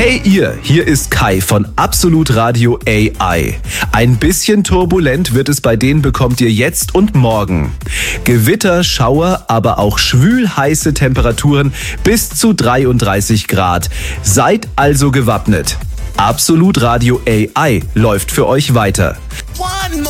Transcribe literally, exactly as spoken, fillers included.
Hey ihr, hier ist Kai von Absolut Radio A I. Ein bisschen turbulent wird es bei denen bekommt ihr jetzt und morgen. Gewitter, Schauer, aber auch schwül-heiße Temperaturen bis zu dreiunddreißig Grad. Seid also gewappnet. Absolut Radio A I läuft für euch weiter.